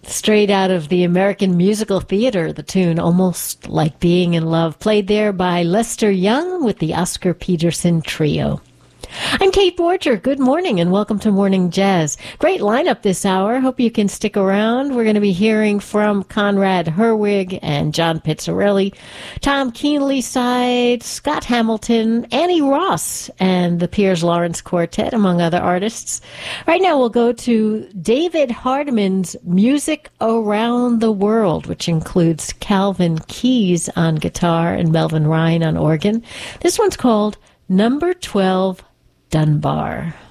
Straight out of the American Musical Theater, the tune Almost Like Being in Love, played there by Lester Young with the Oscar Peterson Trio. I'm Kate Borger. Good morning and welcome to Morning Jazz. Great lineup this hour. Hope you can stick around. We're going to be hearing from Conrad Herwig and John Pizzarelli, Tom Keenly side, Scott Hamilton, Annie Ross, and the Piers Lawrence Quartet, among other artists. Right now we'll go to David Hardiman's Music Around the World, which includes Calvin Keys on guitar and Melvin Ryan on organ. This one's called Number 12 Dunbar.